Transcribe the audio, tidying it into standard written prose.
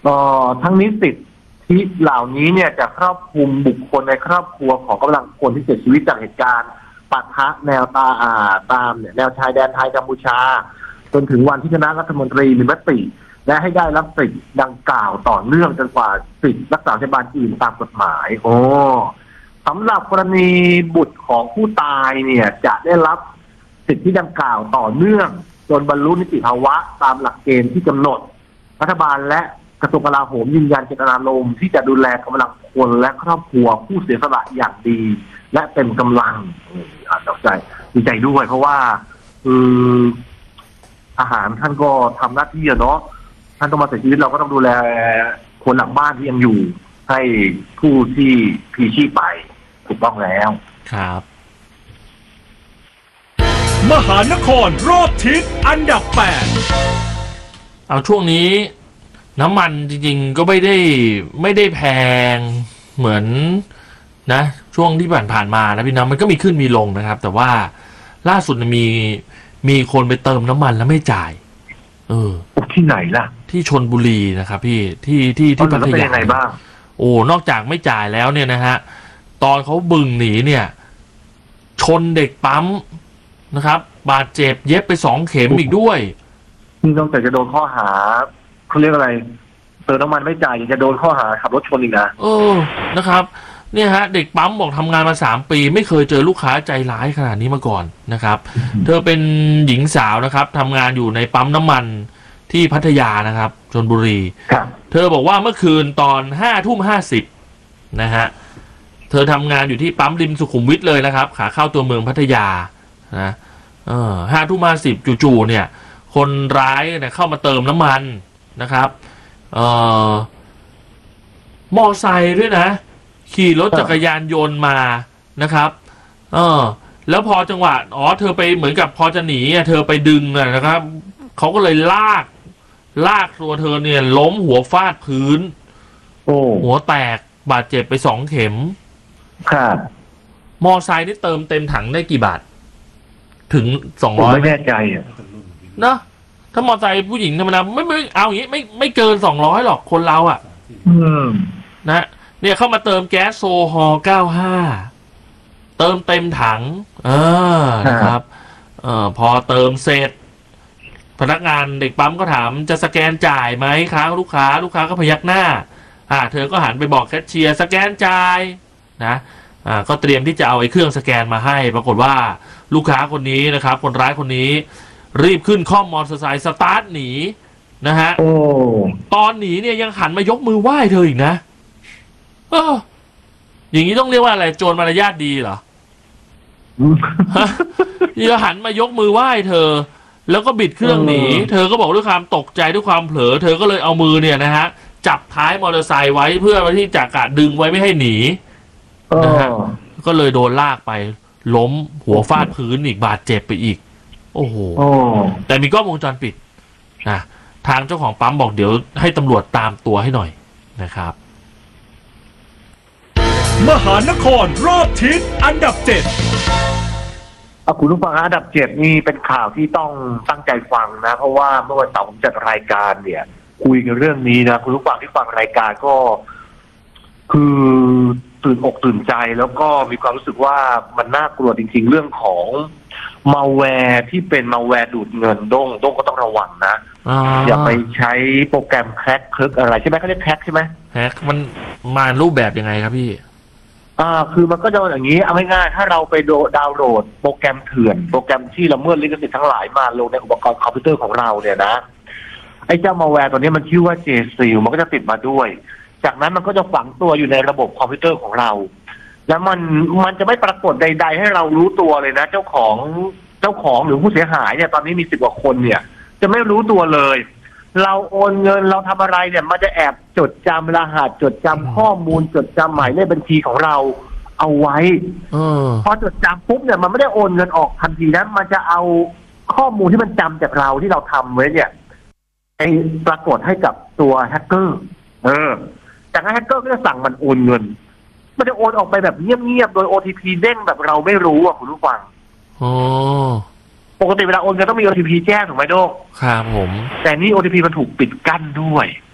ทั้งนิสิตที่เหล่านี้เนี่ยจะครอบคลุมบุคคลในครอบครัวของกำลังพลที่เสียชีวิตจากเหตุการณ์ปะทะแนวตามเนี่ยแนวชายแดนไทยกัมพูชาจนถึงวันที่คณะรัฐมนตรีมีมติและให้ได้รับสิทธิ์ดังกล่าวต่อเนื่องจนกว่าสิทธิรักษาพยาบาลอื่นตามกฎหมายสำหรับกรณีบุตรของผู้ตายเนี่ยจะได้รับสิทธิดังกล่าวต่อเนื่องจนบรรลุนิติภาวะตามหลักเกณฑ์ที่กำหนดรัฐบาลและกระทรวงกลาโหมยืนยันเจตนารมณ์ที่จะดูแลกำลังพลและครอบครัวผู้เสียสละอย่างดีและเต็มกำลังดีใจด้วยเพราะว่าทหารท่านก็ทำหน้าที่เนาะท่านต้องมาเสียชีวิตเราก็ต้องดูแลคนหลังบ้านที่ยังอยู่ให้ผู้ที่พลีชีพไปถูกต้องแล้วครับมหานครรอบทิศอันดับ8เอาช่วงนี้น้ำมันจริงๆก็ไม่ได้แพงเหมือนนะช่วงที่ผ่านมานะพี่น้องมันก็มีขึ้นมีลงนะครับแต่ว่าล่าสุดมีคนไปเติมน้ำมันแล้วไม่จ่ายที่ไหนล่ะที่ชลบุรีนะครับพี่ที่พัทยาบ้างนอกจากไม่จ่ายแล้วเนี่ยนะฮะตอนเขาบึงหนีเนี่ยชนเด็กปั๊มนะครับบาดเจ็บเย็บไป2 เข็มอีกด้วยนี่นอกจากจะโดนข้อหาเขาเรียกอะไรเติมน้ำมันไม่จ่ายยังจะโดนข้อหาขับรถชนอีกนะนะครับเนี่ยฮะเด็กปั๊มบอกทำงานมา3 ปีไม่เคยเจอลูกค้าใจร้ายขนาดนี้มาก่อนนะครับเธอเป็นหญิงสาวนะครับทำงานอยู่ในปั๊มน้ำมันที่พัทยานะครับชลบุรีเธอบอกว่าเมื่อคืนตอน5:50นะฮะเธอทำงานอยู่ที่ปั๊มริมสุขุมวิทเลยนะครับขาเข้าตัวเมืองพัทยานะ5:50จู่ๆเนี่ยคนร้ายเนี่ยเข้ามาเติมน้ำมันนะครับมอไซค์ด้วยนะขี่รถจักรยานยนต์มานะครับแล้วพอจังหวะเธอไปเหมือนกับพอจะหนีเธอไปดึงนะครับเขาก็เลยลากตัวเธอเนี่ยล้มหัวฟาดพื้นหัวแตกบาดเจ็บไป2 เข็มครับมอไซค์นี่เติมเต็มถังได้กี่บาทถึง200 ไม่แน่ใจเนาะถ้ามอไซค์ผู้หญิงธรรมดาไม่เอาอย่างงี้ไม่เกิน200หรอกคนเรานะเนี่ยเข้ามาเติมแก๊สโซฮอล์95เติมเต็มถังนะครับพอเติมเสร็จพนักงานเด็กปั๊มก็ถามจะสแกนจ่ายไหมครับลูกค้าก็พยักหน้าเธอก็หันไปบอกแคชเชียร์สแกนจ่ายนะก็เตรียมที่จะเอาไอ้เครื่องสแกนมาให้ปรากฏว่าลูกค้าคนนี้นะครับคนร้ายคนนี้รีบขึ้นข้อมมอเตอร์ไซค์สตาร์ทหนีนะฮะตอนหนีเนี่ยยังหันมายกมือไหว้เธออีกนะอย่างนี้ต้องเรียกว่าอะไรโจรมารยาทดีเหรอยังหันมายกมือไหว้เธอแล้วก็บิดเครื่องหนีเธอก็บอกด้วยความตกใจด้วยความเผลอเธอก็เลยเอามือเนี่ยนะฮะจับท้ายมอเตอร์ไซค์ไว้เพื่อที่จะดึงไว้ไม่ให้หนีนะฮะก็เลยโดนลากไปล้มหัวฟาดพื้นอีกบาดเจ็บไปอีกโอ้โหแต่มีกล้องวงจรปิดนะทางเจ้าของปั๊มบอกเดี๋ยวให้ตำรวจตามตัวให้หน่อยนะครับมหานครรอบทิศอันดับ7 คุณผู้ฟังอันดับ7นี่เป็นข่าวที่ต้องตั้งใจฟังนะเพราะว่าเมื่อวันเสาร์ผมจัดรายการเนี่ยคุยกันเรื่องนี้นะคุณผู้ฟังที่ฟังรายการก็คือตื่นอกตื่นใจแล้วก็มีความรู้สึกว่ามันน่ากลัวจริงๆเรื่องของมัลแวร์ที่เป็นมัลแวร์ดูดเงินด้งก็ต้องระวังนะอย่าไปใช้โปรแกรมแฮกคลิกอะไรใช่ไหมเขาเรียกแฮกใช่ไหมแฮกมันมารูปแบบยังไงครับพี่คือมันก็จะอย่างนี้เอาง่ายๆถ้าเราไปดาวน์โหลดโปรแกรมเถื่อนโปรแกรมที่ละเมิดลิขสิทธิ์ทั้งหลายมาลงในอุปกรณ์คอมพิวเตอร์ของเราเนี่ยนะไอ้เจ้ามัลแวร์ตัวนี้มันชื่อว่า JSeal มันก็จะติดมาด้วยจากนั้นมันก็จะฝังตัวอยู่ในระบบคอมพิวเตอร์ของเราแล้วมันจะไม่ปรากฏใดๆให้เรารู้ตัวเลยนะเจ้าของหรือผู้เสียหายเนี่ยตอนนี้มี10 กว่าคนเนี่ยจะไม่รู้ตัวเลยเราโอนเงินเราทำอะไรเนี่ยมันจะแอบจดจำรหัสจดจำข้อมูลจดจำหมายเลขบัญชีของเราเอาไว้พอจดจำปุ๊บเนี่ยมันไม่ได้โอนเงินออกทันทีนะมันจะเอาข้อมูลที่มันจำจากเราที่เราทำไว้เนี่ยไปปรากฏให้กับตัวแฮกเกอร์จากนั้นแฮกเกอร์ก็จะสั่งมันโอนเงินมันจะโอนออกไปแบบเงียบๆโดย OTP เด้งแบบเราไม่รู้คุณผู้ฟังปกติเวลาโอนเงินต้องมี OTP แจ้งถูกไหมโดครับผมแต่นี่ OTP มันถูกปิดกั้นด้วย